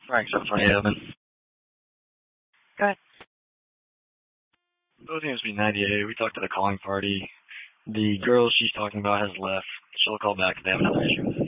Frank 728 Go ahead. Both games be 98. We talked to the calling party. The girl she's talking about has left. She'll call back if they have another issue.